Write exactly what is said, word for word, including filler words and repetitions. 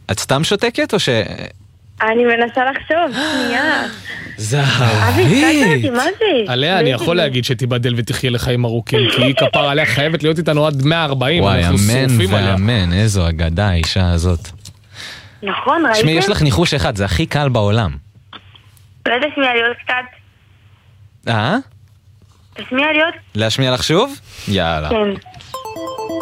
את סתם שותקת או ש... אני מנסה לחשוב, שנייה. זהבי. מה זה? עליה אני יכול להגיד שתיבדל ותחיה לחיים ארוכים, כי היא כפר עליה חייבת להיות איתנו עד מאה וארבעים. וואי, אמן ואמן, איזו אגדה האישה הזאת. נכון, ראיתם? שמי, יש לך ניחוש אחד, זה הכי קל בעולם. לא תשמיע לי עוד קצת. אה? תשמיע לי עוד? להשמיע לך שוב? יאללה. כן.